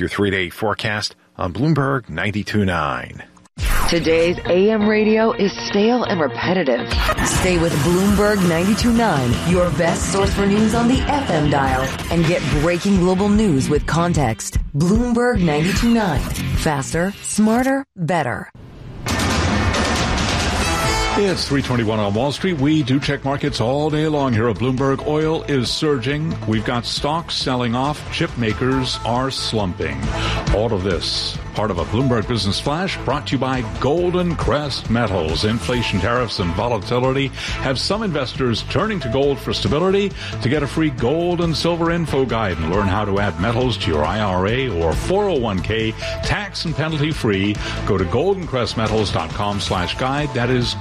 your 3-day forecast on Bloomberg 92.9. Today's AM radio is stale and repetitive. Stay with Bloomberg 92.9, your best source for news on the FM dial, and get breaking global news with context. Bloomberg 92.9. Faster, smarter, better. It's 3:21 on Wall Street. We do check markets all day long here at Bloomberg. Oil is surging. We've got stocks selling off. Chip makers are slumping. All of this part of a Bloomberg Business Flash brought to you by Golden Crest Metals. Inflation, tariffs, and volatility have some investors turning to gold for stability. To get a free gold and silver info guide and learn how to add metals to your IRA or 401k tax and penalty free, go to goldencrestmetals.com/guide. That is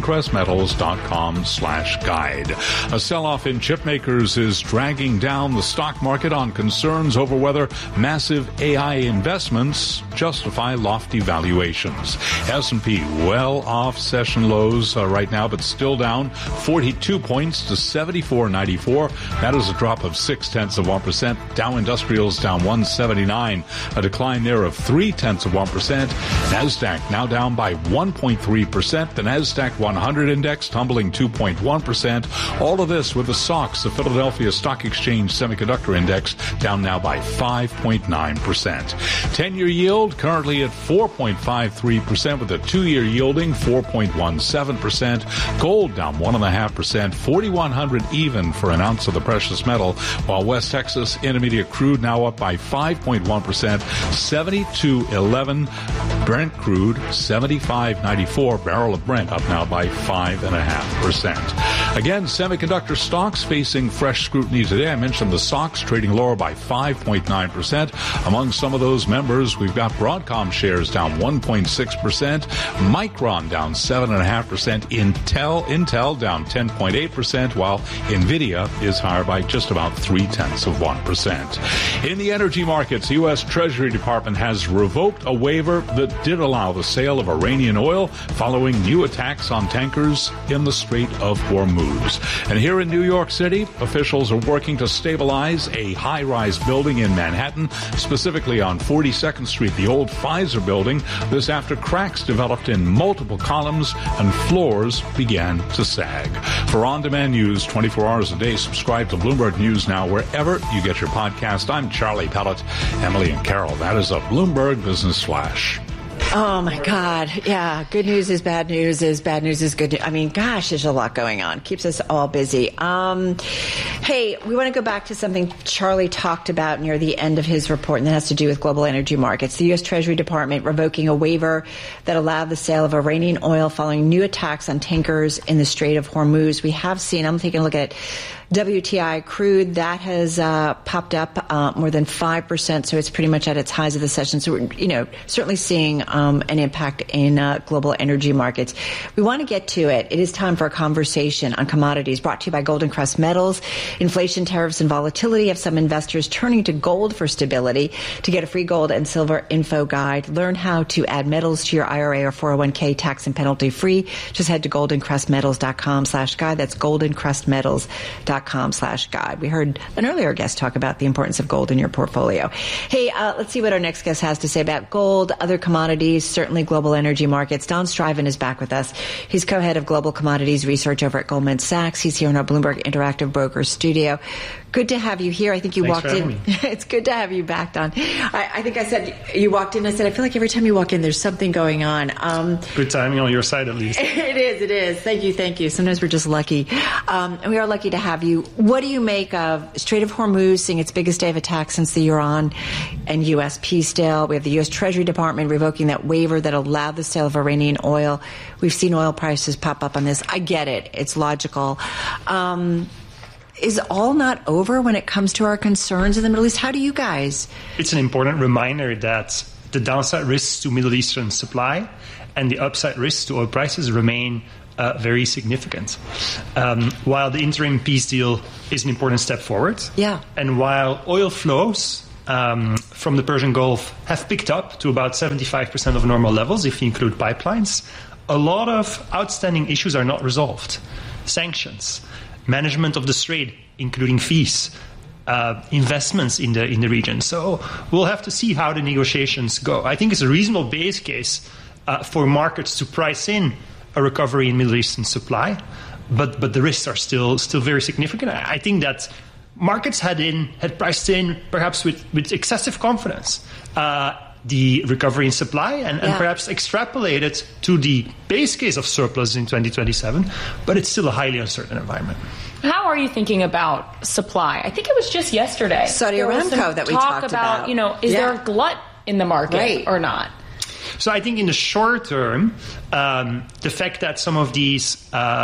goldencrestmetals.com/guide. A sell-off in chip makers is dragging down the stock market on concerns over whether massive AI investments justify lofty valuations. S&P well off session lows right now, but still down 42 points to 74.94. That is a drop of 0.6%. Dow Industrials down 179, a decline there of 0.3%. NASDAQ now down by 1.3%. The NASDAQ 100 index tumbling 2.1%. All of this with the SOX, the Philadelphia Stock Exchange Semiconductor Index, down now by 5.9%. 10-year yield currently at 4.53%, with a 2-year yielding 4.17%. Gold down 1.5%, 4,100 even for an ounce of the precious metal, while West Texas Intermediate crude now up by 5.1%, 72.11. Brent crude 75.94, barrel of Brent up now by 5.5%. Again, semiconductor stocks facing fresh scrutiny today. I mentioned the SOX trading lower by 5.9%. Among some of those members, we've got Broadcom shares down 1.6%, Micron down 7.5%, Intel down 10.8%, while Nvidia is higher by just about 0.3%. In the energy markets, the U.S. Treasury Department has revoked a waiver that did allow the sale of Iranian oil following new attacks on tankers in the Strait of Hormuz. And here in New York City, officials are working to stabilize a high-rise building in Manhattan, specifically on 42nd Street, the old Pfizer building. This after cracks developed in multiple columns and floors began to sag. For on-demand news 24 hours a day, subscribe to Bloomberg News Now wherever you get your podcast. I'm Charlie Pellet, Emily and Carol. That is a Bloomberg Business Flash. Oh, my God. Yeah. Good news is bad news is bad news is good news. I mean, gosh, there's a lot going on. Keeps us all busy. Hey, we want to go back to something Charlie talked about near the end of his report, and that has to do with global energy markets. The U.S. Treasury Department revoking a waiver that allowed the sale of Iranian oil following new attacks on tankers in the Strait of Hormuz. We have seen, I'm taking a look at WTI crude, that has popped up more than 5%, so it's pretty much at its highs of the session. So we're, certainly seeing an impact in global energy markets. We want to get to it. It is time for a conversation on commodities, brought to you by Golden Crest Metals. Inflation, tariffs, and volatility have some investors turning to gold for stability. To get a free gold and silver info guide, learn how to add metals to your IRA or 401k tax and penalty free. Just head to goldencrestmetals.com/guide. That's goldencrestmetals.com/guide. We heard an earlier guest talk about the importance of gold in your portfolio. Hey, let's see what our next guest has to say about gold, other commodities, certainly global energy markets. Don Striven is back with us. He's co-head of global commodities research over at Goldman Sachs. He's here in our Bloomberg Interactive Brokers studio. Good to have you here. I think you Thanks walked in. It's good to have you back, Don. I think I said you walked in. I said, I feel like every time you walk in, there's something going on. Good timing on your side, at least. It is. Thank you. Sometimes we're just lucky. And we are lucky to have you. What do you make of Strait of Hormuz seeing its biggest day of attack since the Iran and U.S. peace deal? We have the U.S. Treasury Department revoking that waiver that allowed the sale of Iranian oil. We've seen oil prices pop up on this. I get it. It's logical. Is all not over when it comes to our concerns in the Middle East? How do you guys? It's an important reminder that the downside risks to Middle Eastern supply and the upside risks to oil prices remain very significant. While the interim peace deal is an important step forward, and while oil flows from the Persian Gulf have picked up to about 75% of normal levels if you include pipelines, a lot of outstanding issues are not resolved. Sanctions, management of the strait, including fees, investments in the region. So we'll have to see how the negotiations go. I think it's a reasonable base case for markets to price in a recovery in Middle Eastern supply, but the risks are still very significant. I think that markets had priced in perhaps with excessive confidence the recovery in supply and perhaps extrapolated to the base case of surplus in 2027, but it's still a highly uncertain environment. How are you thinking about supply? I think it was just yesterday. Saudi Aramco that we talked about. Is there a glut in the market or not? So I think in the short term, the fact that some of these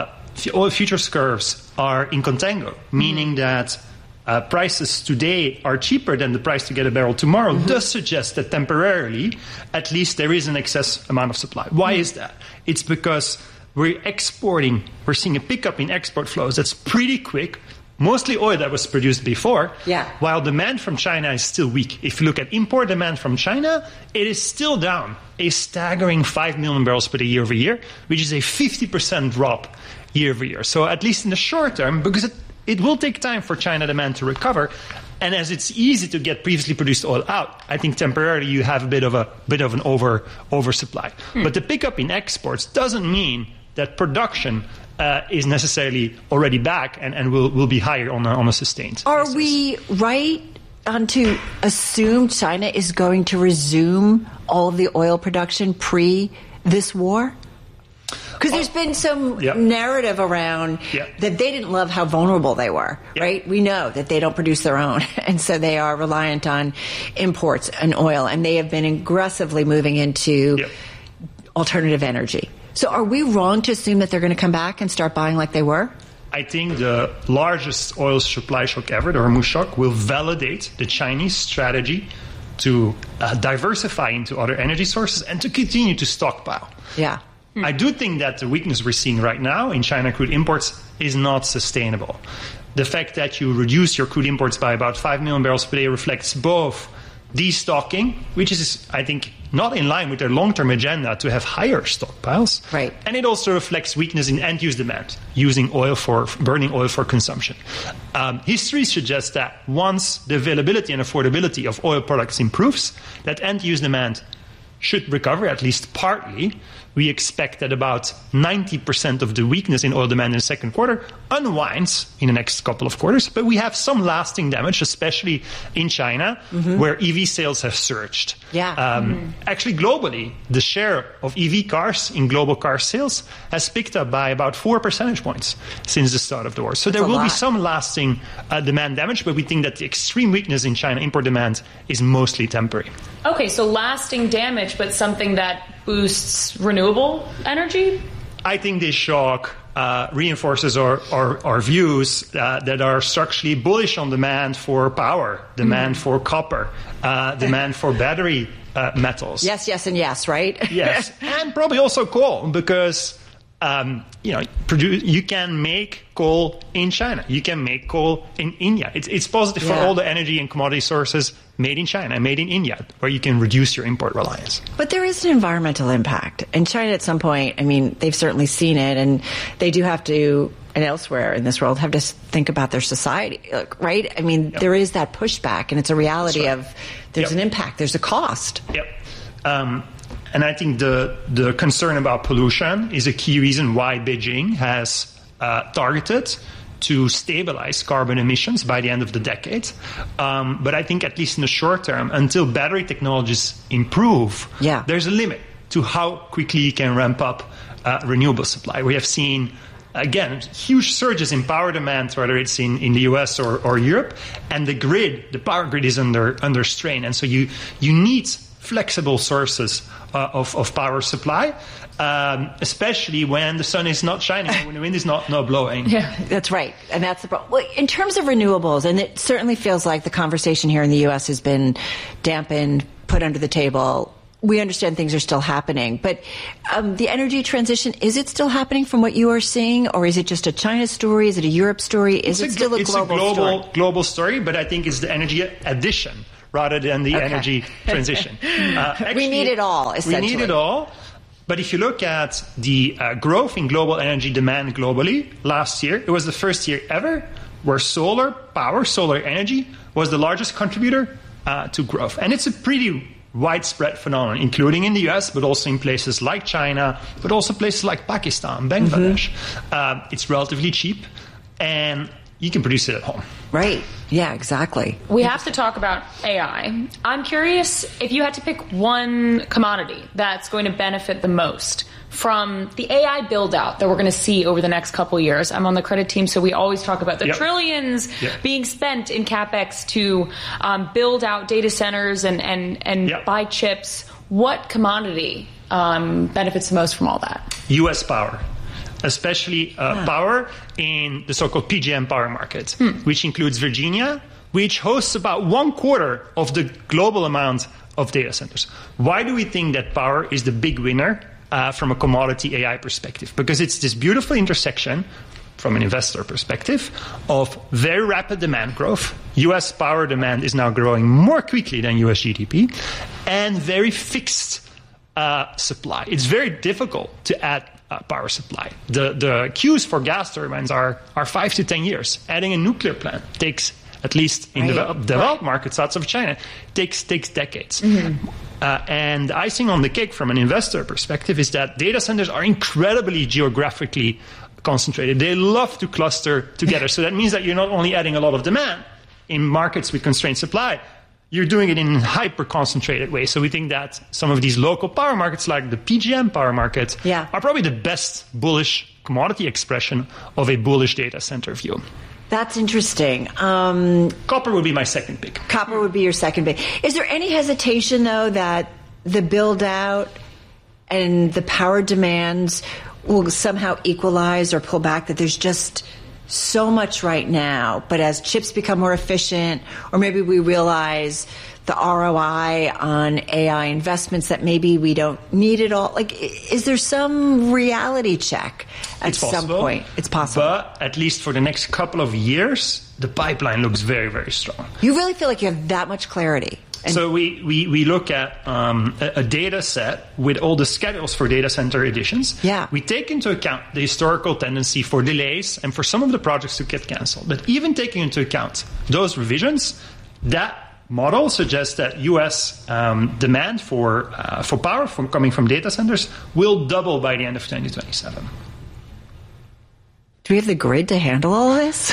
oil futures curves are in contango, meaning that prices today are cheaper than the price to get a barrel tomorrow, does suggest that temporarily, at least there is an excess amount of supply. Why is that? It's because we're seeing a pickup in export flows that's pretty quick, mostly oil that was produced before, while demand from China is still weak. If you look at import demand from China, it is still down a staggering 5 million barrels per day year over year, which is a 50% drop year over year. So at least in the short term, because it will take time for China demand to recover, and as it's easy to get previously produced oil out, I think temporarily you have a bit of an oversupply. But the pickup in exports doesn't mean that production is necessarily already back and will be higher on a sustained basis. Are we right to assume China is going to resume all of the oil production pre this war? Because there's been some narrative around that they didn't love how vulnerable they were, right? We know that they don't produce their own, and so they are reliant on imports and oil, and they have been aggressively moving into alternative energy. So are we wrong to assume that they're going to come back and start buying like they were? I think the largest oil supply shock ever, the Hormuz shock, will validate the Chinese strategy to diversify into other energy sources and to continue to stockpile. Yeah. I do think that the weakness we're seeing right now in China crude imports is not sustainable. The fact that you reduce your crude imports by about 5 million barrels per day reflects both destocking, which is, I think, not in line with their long-term agenda to have higher stockpiles. Right. And it also reflects weakness in end-use demand, burning oil for consumption. History suggests that once the availability and affordability of oil products improves, that end-use demand should recover, at least partly. We expect that about 90% of the weakness in oil demand in the second quarter unwinds in the next couple of quarters. But we have some lasting damage, especially in China, where EV sales have surged. Actually, globally, the share of EV cars in global car sales has picked up by about 4 percentage points since the start of the war. So there will be some lasting demand damage, but we think that the extreme weakness in China import demand is mostly temporary. Okay, so lasting damage, but something that boosts renewable energy? I think this shock reinforces our views that are structurally bullish on demand for power, demand for copper, demand for battery metals. Yes, and yes, right? Yes, and probably also coal, because you can make coal in China. You can make coal in India. It's positive for all the energy and commodity sources made in China and made in India, where you can reduce your import reliance. But there is an environmental impact. And China at some point, I mean, they've certainly seen it, and they do have to, and elsewhere in this world, have to think about their society, right? I mean, there is that pushback, and it's a reality of there's an impact, there's a cost. And I think the concern about pollution is a key reason why Beijing has targeted to stabilize carbon emissions by the end of the decade. But I think at least in the short term, until battery technologies improve, there's a limit to how quickly you can ramp up renewable supply. We have seen, again, huge surges in power demand, whether it's in the US or Europe, and the power grid is under strain. And so you need flexible sources of power supply, especially when the sun is not shining, when the wind is not blowing. Yeah, that's right. And that's the problem. Well, in terms of renewables, and it certainly feels like the conversation here in the U.S. has been dampened, put under the table. We understand things are still happening. But the energy transition, is it still happening from what you are seeing? Or is it just a China story? Is it a Europe story? Is it still a global story? It's a global story, but I think it's the energy addition rather than the energy transition. Actually, we need it all, essentially. We need it all. But if you look at the growth in global energy demand globally, last year, it was the first year ever where solar power, solar energy, was the largest contributor to growth. And it's a pretty widespread phenomenon, including in the US, but also in places like China, but also places like Pakistan, Bangladesh. It's relatively cheap, and you can produce it at home. Right. Yeah, exactly. We have to talk about AI. I'm curious if you had to pick one commodity that's going to benefit the most from the AI build-out that we're going to see over the next couple of years. I'm on the credit team, so we always talk about the trillions being spent in CapEx to build out data centers and buy chips. What commodity benefits the most from all that? U.S. power. Especially power in the so-called PJM power market, which includes Virginia, which hosts about 1/4 of the global amount of data centers. Why do we think that power is the big winner from a commodity AI perspective? Because it's this beautiful intersection, from an investor perspective, of very rapid demand growth. U.S. power demand is now growing more quickly than U.S. GDP, and very fixed supply. It's very difficult to add power supply. The queues for gas turbines are 5 to 10 years. Adding a nuclear plant takes, at least in developed markets outside of China, takes decades. And icing on the cake from an investor perspective is that data centers are incredibly geographically concentrated. They love to cluster together. So that means that you're not only adding a lot of demand in markets with constrained supply, you're doing it in a hyper-concentrated way. So we think that some of these local power markets, like the PJM power market, are probably the best bullish commodity expression of a bullish data center view. That's interesting. Copper would be my second pick. Copper would be your second pick. Is there any hesitation, though, that the build-out and the power demands will somehow equalize or pull back, that there's just so much right now, but as chips become more efficient, or maybe we realize the ROI on AI investments that maybe we don't need it all? Like, is there some reality check at some point? It's possible. But at least for the next couple of years, the pipeline looks very, very strong. You really feel like you have that much clarity? So we look at a data set with all the schedules for data center additions. Yeah. We take into account the historical tendency for delays and for some of the projects to get canceled. But even taking into account those revisions, that model suggests that U.S. demand for power coming from data centers will double by the end of 2027. Do we have the grid to handle all of this?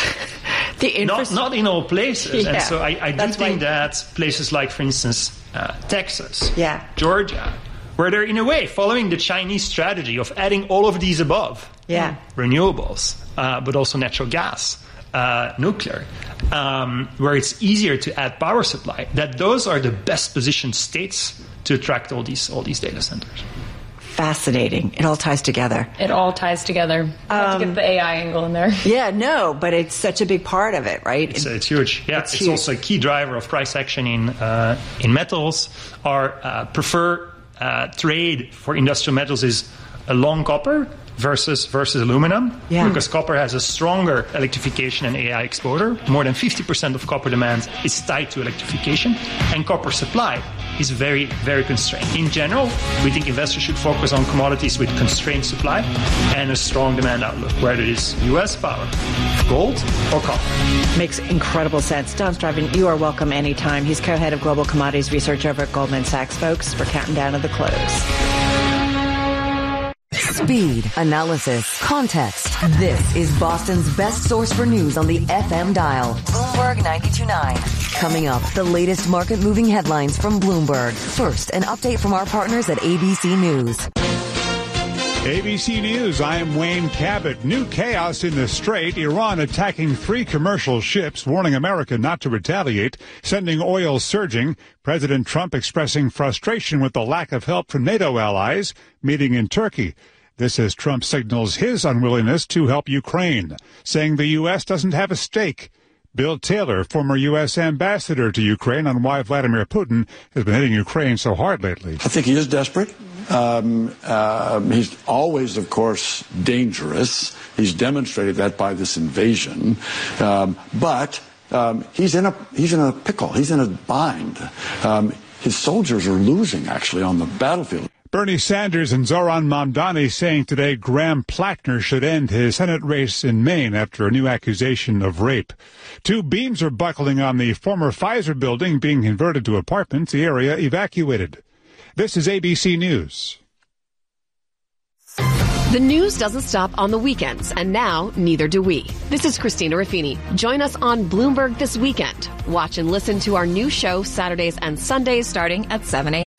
Not in all places. And so I do think that places like, for instance, Texas, Georgia, where they're in a way following the Chinese strategy of adding all of these above, renewables, but also natural gas, nuclear, where it's easier to add power supply, that those are the best positioned states to attract all these data centers. Fascinating. It all ties together. It all ties together. Have to get the AI angle in there. Yeah, no, but it's such a big part of it, right? It's huge. Yeah, it's also a key driver of price action in metals. Our preferred trade for industrial metals is a long copper versus aluminum, because copper has a stronger electrification and AI exposure. More than 50% of copper demand is tied to electrification, and copper supply is very, very constrained. In general, we think investors should focus on commodities with constrained supply and a strong demand outlook, whether it is U.S. power, gold, or copper. Makes incredible sense. Don Struyven, you are welcome anytime. He's co-head of Global Commodities Research over at Goldman Sachs. Folks, we're counting down to the close. Speed, analysis, context. This is Boston's best source for news on the FM dial. Bloomberg 92.9. Coming up, the latest market-moving headlines from Bloomberg. First, an update from our partners at ABC News. ABC News, I am Wayne Cabot. New chaos in the Strait. Iran attacking 3 commercial ships, warning America not to retaliate, sending oil surging. President Trump expressing frustration with the lack of help from NATO allies, meeting in Turkey. This as Trump signals his unwillingness to help Ukraine, saying the U.S. doesn't have a stake. Bill Taylor, former U.S. ambassador to Ukraine, on why Vladimir Putin has been hitting Ukraine so hard lately. I think he is desperate. He's always, of course, dangerous. He's demonstrated that by this invasion. But he's in a pickle. He's in a bind. His soldiers are losing, actually, on the battlefield. Bernie Sanders and Zoran Mamdani saying today Graham Plattner should end his Senate race in Maine after a new accusation of rape. 2 beams are buckling on the former Pfizer building being converted to apartments, the area evacuated. This is ABC News. The news doesn't stop on the weekends, and now neither do we. This is Christina Raffini. Join us on Bloomberg This Weekend. Watch and listen to our new show Saturdays and Sundays starting at 7 a.m.